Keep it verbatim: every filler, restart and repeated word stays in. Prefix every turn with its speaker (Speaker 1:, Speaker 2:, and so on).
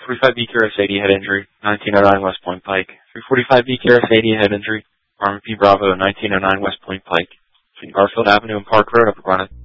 Speaker 1: forty-five B Q R S eighty head injury, nineteen oh nine West Point Pike. three forty-five B Q R S eighty head injury, Army P Bravo, nineteen oh nine West Point Pike. Between Garfield Avenue and Park Road, Upper Gwinnett.